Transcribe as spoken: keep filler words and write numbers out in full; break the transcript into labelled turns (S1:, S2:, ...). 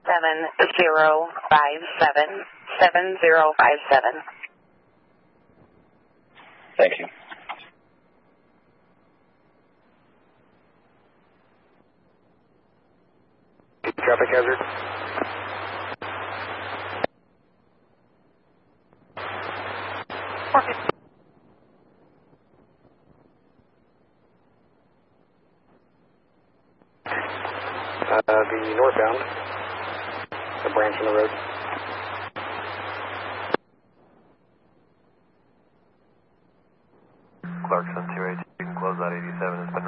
S1: seven zero five seven, seven zero five seven.
S2: Thank you.
S3: Traffic hazard. Uh, the northbound, the branch on the road.
S4: Clarkson two eight, you can close out eighty-seven.